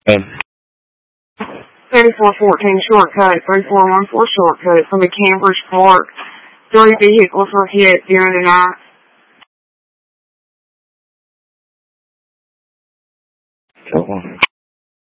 Um, 3414 shortcut, 3414 shortcut from the Cambridge Park. 3 vehicles were hit during the night. so